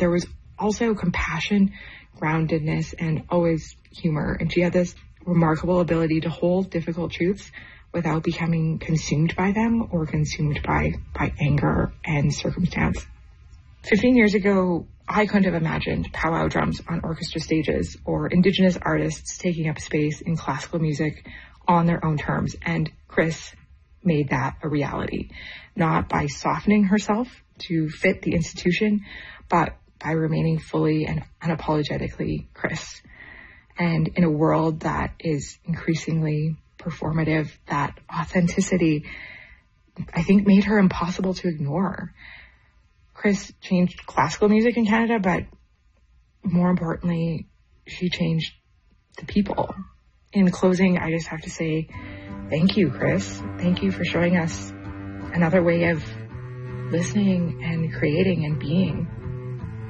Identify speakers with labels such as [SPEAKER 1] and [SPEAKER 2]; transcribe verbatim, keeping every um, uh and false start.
[SPEAKER 1] there was also compassion, groundedness, and always humor. And she had this remarkable ability to hold difficult truths without becoming consumed by them or consumed by, by anger and circumstance. Fifteen years ago, I couldn't have imagined powwow drums on orchestra stages or Indigenous artists taking up space in classical music on their own terms. And Chris made that a reality, not by softening herself to fit the institution, but by remaining fully and unapologetically Chris. And in a world that is increasingly performative, that authenticity, I think, made her impossible to ignore. Chris changed classical music in Canada, but more importantly, she changed the people. In closing, I just have to say thank you, Chris. Thank you for showing us another way of listening and creating and being.